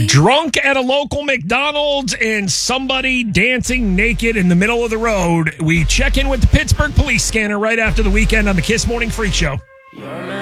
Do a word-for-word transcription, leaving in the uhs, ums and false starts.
Drunk at a local McDonald's and somebody dancing naked in the middle of the road. We check in with the Pittsburgh Police Scanner right after the weekend on the Kiss Morning Freak Show.